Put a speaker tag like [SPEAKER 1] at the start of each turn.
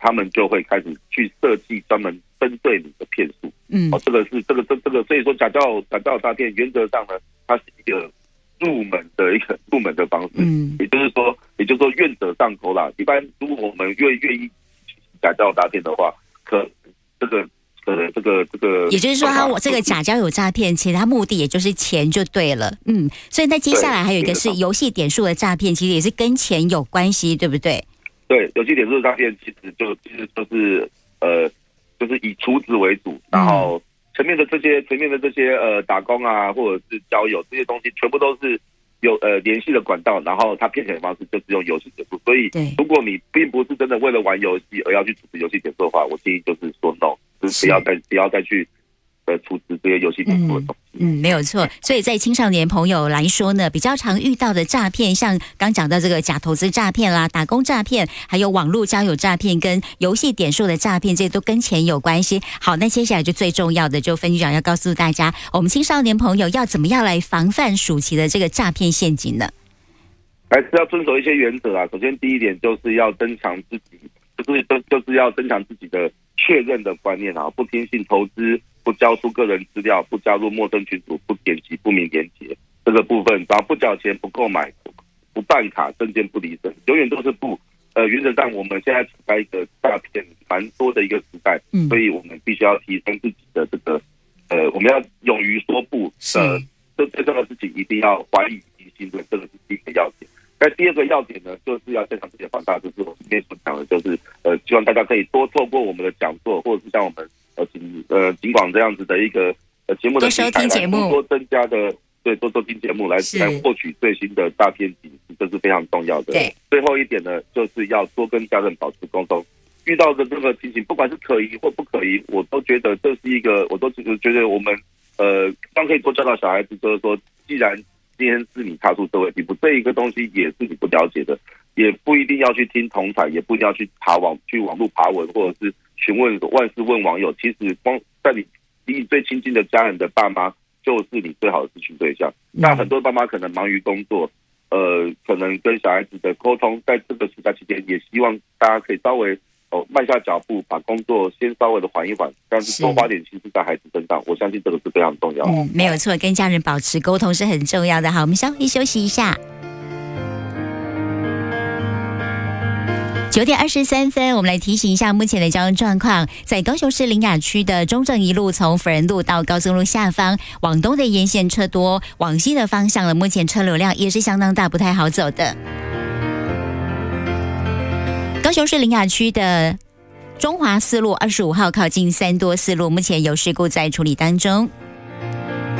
[SPEAKER 1] 他们就会开始去设计专门针对你的骗术。这个，所以说假造诈骗原则上呢，它是一个入门的方式。也就是说愿者上钩啦。一般如果我们愿意假造诈骗的话，这个，
[SPEAKER 2] 也就是说，我这个假交友诈骗，其实它目的也就是钱就对了。所以那接下来还有一个是游戏点数的诈骗，其实也是跟钱有关系，对不对？
[SPEAKER 1] 对，游戏点数的诈骗其实就是以储值为主，然后前面的这些打工啊，或者是交友这些东西，全部都是有联系的管道，然后他骗钱的方式就是用游戏点数。所以如果你并不是真的为了玩游戏而要去储值游戏点数的话，我建议就是说 no， 就是不要再去储值这些游戏点数的东西。
[SPEAKER 2] 没有错。所以在青少年朋友来说呢，比较常遇到的诈骗，像刚讲到这个假投资诈骗啦、打工诈骗，还有网络交友诈骗跟游戏点数的诈骗，这些都跟钱有关系。好，那接下来就最重要的，就分局长要告诉大家，我们青少年朋友要怎么样来防范暑期的这个诈骗陷阱呢？
[SPEAKER 1] 还是要遵守一些原则啊。首先第一点就是要增强自己，就是要增强自己的确认的观念啊，不听信投资，不交出个人资料，不加入陌生群组，不点击不明连结，这个部分，然后不缴钱，不购买，不办卡，证件不离身，永远都是不。原则上我们现在处在一个诈骗蛮多的一个时代，所以我们必须要提升自己的这个我们要勇于说不。这最重要的事情一定要怀疑疑心，对，这个是第一个要点。那第二个要点呢，就是要增强自己的防诈，就是我今天所讲的，就是希望大家可以多透过我们的讲座，或者是像我们警广这样子的一个节目的平台，
[SPEAKER 2] 多收听节目，
[SPEAKER 1] 多增加的多收听节目来获取最新的诈骗警示，这是非常重要的。
[SPEAKER 2] 对，
[SPEAKER 1] 最后一点呢，就是要多跟家人保持沟通。遇到的这个情形，不管是可疑或不可疑，我都觉得这是一个，我都觉得我们刚可以多教导小孩子，就是说，既然今天是你踏入社会地步，这一个东西也是你不了解的，也不一定要去听同台，也不一定要去网络爬文，或者是询问万事问网友。其实光在离你最亲近的家人的爸妈，就是你最好的咨询对象。那很多爸妈可能忙于工作，可能跟小孩子的沟通，在这个暑假期间，也希望大家可以稍微慢下脚步，把工作先稍微的缓一缓，但是多花点心思在孩子身上，我相信这个是非常重要的。
[SPEAKER 2] 没有错，跟家人保持沟通是很重要的。好，我们稍微休息一下。9:23，我们来提醒一下目前的交通状况。在高雄市苓雅区的中正一路，从辅仁路到高松路下方，往东的沿线车多，往西的方向了，目前车流量也是相当大，不太好走的。高雄市苓雅区的中华四路25号靠近三多四路，目前有事故在处理当中。